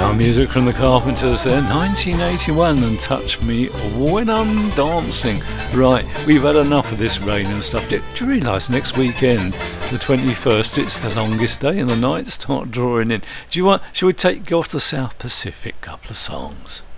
Music from the Carpenters there, 1981, and Touch Me When I'm Dancing. Right, we've had enough of this rain and stuff. Do you realise next weekend, the 21st, it's the longest day and the nights start drawing in? Shall we take you off the South Pacific couple of songs?